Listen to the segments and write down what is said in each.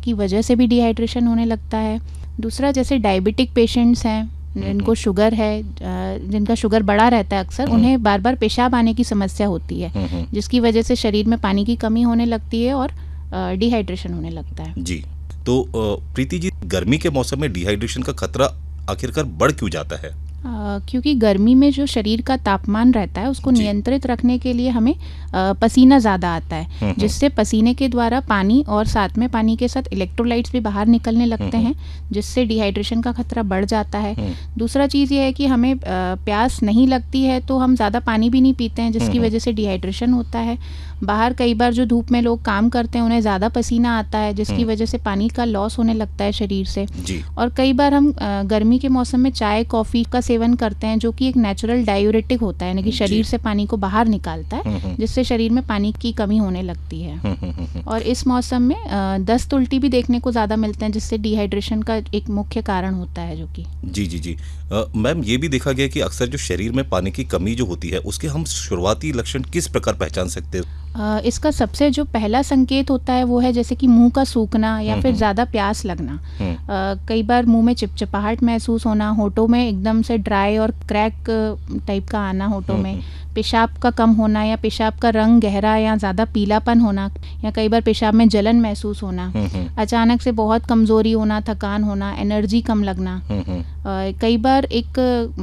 की वजह से भी डिहाइड्रेशन होने लगता है। दूसरा, जैसे डायबिटिक पेशेंट्स हैं, जिनको शुगर है, जिनका शुगर बढ़ा रहता है अक्सर, उन्हें बार बार पेशाब आने की समस्या होती है, जिसकी वजह से शरीर में पानी की कमी होने लगती है और डिहाइड्रेशन होने लगता है। जी, तो प्रीति जी, गर्मी के मौसम में डिहाइड्रेशन का खतरा आखिरकार बढ़ क्यों जाता है? क्योंकि गर्मी में जो शरीर का तापमान रहता है उसको नियंत्रित रखने के लिए हमें पसीना ज़्यादा आता है, जिससे पसीने के द्वारा पानी और साथ में पानी के साथ इलेक्ट्रोलाइट्स भी बाहर निकलने लगते हैं, जिससे डिहाइड्रेशन का खतरा बढ़ जाता है। दूसरा चीज़ ये है कि हमें प्यास नहीं लगती है तो हम ज़्यादा पानी भी नहीं पीते हैं, जिसकी वजह से डिहाइड्रेशन होता है। बाहर कई बार जो धूप में लोग काम करते हैं उन्हें ज़्यादा पसीना आता है, जिसकी वजह से पानी का लॉस होने लगता है शरीर से। और कई बार हम गर्मी के मौसम में चाय कॉफ़ी का सेवन करते हैं, जो कि एक नेचुरल डायूरेटिक होता है, यानी कि शरीर से पानी को बाहर निकालता है, जिससे शरीर में पानी की कमी होने लगती है। और इस मौसम में दस्त उल्टी भी देखने को ज़्यादा मिलते हैं, जिससे डिहाइड्रेशन का एक मुख्य कारण होता है। जो कि जी मैम, ये भी देखा गया कि अक्सर जो शरीर में पानी की कमी जो होती है उसके हम शुरुआती लक्षण किस प्रकार पहचान सकते हैं? इसका सबसे जो पहला संकेत होता है वो है जैसे कि मुंह का सूखना या फिर ज़्यादा प्यास लगना। कई बार मुंह में चिपचिपाहट महसूस होना, होठों में एकदम से ड्राई और क्रैक टाइप का आना होठों में, पेशाब का कम होना या पेशाब का रंग गहरा या ज़्यादा पीलापन होना, या कई बार पेशाब में जलन महसूस होना, अचानक से बहुत कमज़ोरी होना, थकान होना, एनर्जी कम लगना। कई बार एक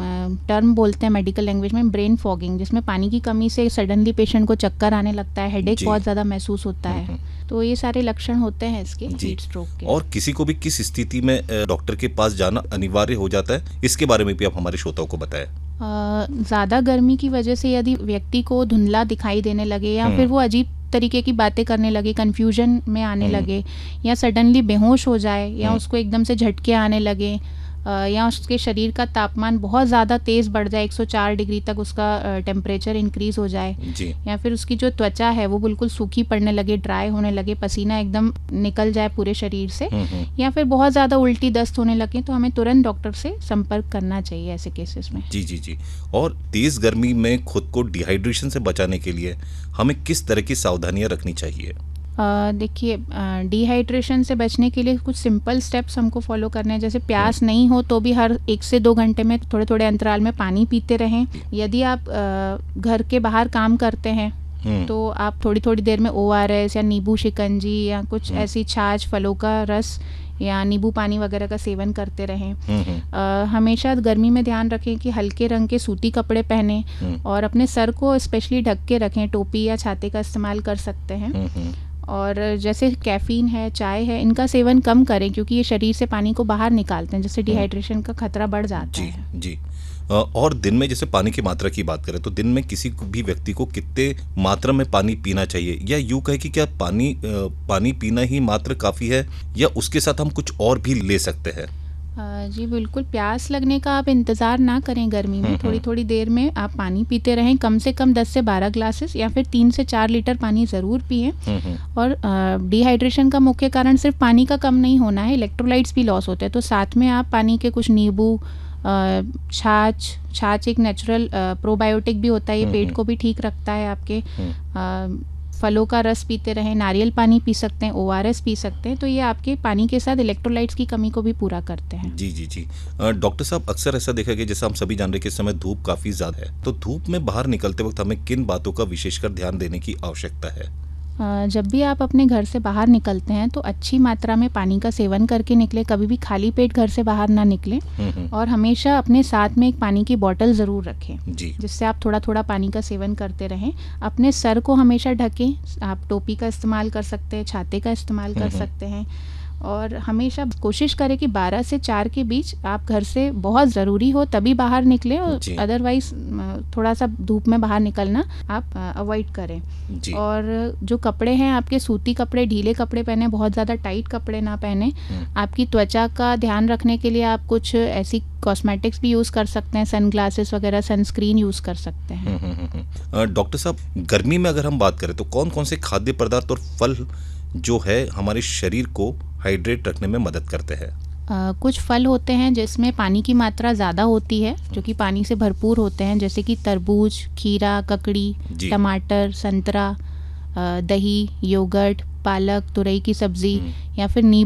टर्म बोलते हैं मेडिकल लैंग्वेज में ब्रेन फॉगिंग, जिसमें पानी की कमी से सडनली पेशेंट को चक्कर आने लगता है, हेडेक बहुत ज़्यादा महसूस होता है। तो ये सारे लक्षण होते हैं इसके हीट स्ट्रोक के। और किसी को भी किस स्थिति में डॉक्टर के पास जाना अनिवार्य हो जाता है, इसके बारे में भी आप हमारे श्रोताओं को बताएं। ज़्यादा गर्मी की वजह से यदि व्यक्ति को धुंधला दिखाई देने लगे या फिर वो अजीब तरीके की बातें करने लगे, कन्फ्यूजन में आने लगे, या सडनली बेहोश हो जाए, या उसको एकदम से झटके आने लगे, या उसके शरीर का तापमान बहुत ज़्यादा तेज़ बढ़ जाए, 104 डिग्री तक उसका टेम्परेचर इंक्रीज़ हो जाए, या फिर उसकी जो त्वचा है वो बिल्कुल सूखी पड़ने लगे, ड्राई होने लगे, पसीना एकदम निकल जाए पूरे शरीर से, या फिर बहुत ज़्यादा उल्टी दस्त होने लगे, तो हमें तुरंत डॉक्टर से संपर्क करना चाहिए ऐसे केसेस में। जी। और तेज़ गर्मी में खुद को डिहाइड्रेशन से बचाने के लिए हमें किस तरह की सावधानियाँ रखनी चाहिए? देखिए, डिहाइड्रेशन से बचने के लिए कुछ सिंपल स्टेप्स हमको फॉलो करने हैं। जैसे प्यास नहीं हो तो भी हर 1 से 2 घंटे में थोड़े थोड़े अंतराल में पानी पीते रहें। यदि आप घर के बाहर काम करते हैं तो आप थोड़ी थोड़ी देर में ORS या नींबू शिकंजी या कुछ ऐसी छाछ, फलों का रस या नींबू पानी वगैरह का सेवन करते रहें। हमेशा गर्मी में ध्यान रखें कि हल्के रंग के सूती कपड़े पहनें और अपने सर को स्पेशली ढक के रखें। टोपी या छाते का इस्तेमाल कर सकते हैं। और जैसे कैफ़ीन है, चाय है, इनका सेवन कम करें, क्योंकि ये शरीर से पानी को बाहर निकालते हैं, जिससे डिहाइड्रेशन का खतरा बढ़ जाता है। जी। और दिन में जैसे पानी की मात्रा की बात करें तो दिन में किसी भी व्यक्ति को कितने मात्रा में पानी पीना चाहिए, या यूँ कहे कि क्या पानी पीना ही मात्र काफ़ी है, या उसके साथ हम कुछ और भी ले सकते हैं? जी बिल्कुल, प्यास लगने का आप इंतज़ार ना करें। गर्मी में थोड़ी थोड़ी देर में आप पानी पीते रहें, कम से कम 10 से 12 ग्लासेस या फिर 3 से 4 लीटर पानी ज़रूर पिएं। और डिहाइड्रेशन का मुख्य कारण सिर्फ पानी का कम नहीं होना है, इलेक्ट्रोलाइट्स भी लॉस होते हैं, तो साथ में आप पानी के कुछ नींबू, छाछ एक नेचुरल प्रोबायोटिक भी होता है, ये पेट को भी ठीक रखता है आपके। फलों का रस पीते रहें, नारियल पानी पी सकते हैं, ORS पी सकते हैं, तो ये आपके पानी के साथ इलेक्ट्रोलाइट्स की कमी को भी पूरा करते हैं। जी। डॉक्टर साहब, अक्सर ऐसा देखा गया, जैसा हम सभी जान रहे हैं कि इस समय धूप काफ़ी ज़्यादा है, तो धूप में बाहर निकलते वक्त हमें किन बातों का विशेषकर ध्यान देने की आवश्यकता है? जब भी आप अपने घर से बाहर निकलते हैं तो अच्छी मात्रा में पानी का सेवन करके निकले, कभी भी खाली पेट घर से बाहर ना निकलें। और हमेशा अपने साथ में एक पानी की बोतल ज़रूर रखें, जिससे आप थोड़ा थोड़ा पानी का सेवन करते रहें। अपने सर को हमेशा ढकें, आप टोपी का इस्तेमाल कर सकते हैं, छाते का इस्तेमाल कर सकते हैं। और हमेशा कोशिश करें कि 12 से 4 के बीच आप घर से बहुत ज़रूरी हो तभी बाहर निकलें, और अदरवाइज़ थोड़ा सा धूप में बाहर निकलना आप अवॉइड करें। और जो कपड़े हैं आपके, सूती कपड़े, ढीले कपड़े पहने, बहुत ज़्यादा टाइट कपड़े ना पहने। आपकी त्वचा का ध्यान रखने के लिए आप कुछ ऐसी कॉस्मेटिक्स भी यूज़ कर सकते हैं, सनग्लासेस वगैरह, सनस्क्रीन यूज़ कर सकते हैं। डॉक्टर साहब, गर्मी में अगर हम बात करें तो कौन कौन से खाद्य पदार्थ और फल जो है हमारे शरीर को हाइड्रेट रखने में मदद करते हैं? कुछ फल होते हैं जिसमें पानी की मात्रा ज़्यादा होती है, जो कि पानी से भरपूर होते हैं, जैसे कि तरबूज, खीरा, ककड़ी, टमाटर, संतरा, दही, योगर्ट, पालक, तुरई की सब्ज़ी, या फिर नींबू